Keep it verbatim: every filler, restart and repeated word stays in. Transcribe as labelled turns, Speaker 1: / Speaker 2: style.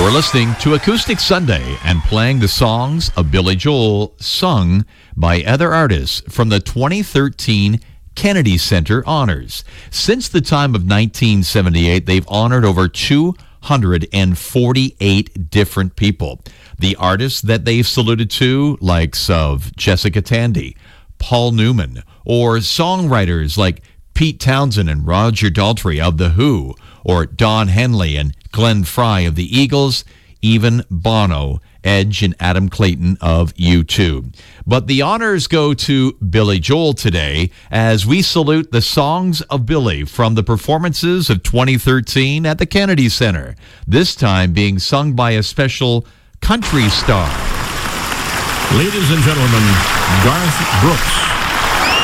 Speaker 1: You're listening to Acoustic Sunday and playing the songs of Billy Joel sung by other artists from the twenty thirteen Kennedy Center Honors. Since the time of nineteen seventy-eight, they've honored over two hundred forty-eight different people. The artists that they've saluted to, likes of Jessica Tandy, Paul Newman, or songwriters like Pete Townsend and Roger Daltrey of The Who, or Don Henley and Glenn Frey of the Eagles, even Bono, Edge, and Adam Clayton of U two. But the honors go to Billy Joel today as we salute the songs of Billy from the performances of twenty thirteen at the Kennedy Center, this time being sung by a special country star.
Speaker 2: Ladies and gentlemen, Garth Brooks.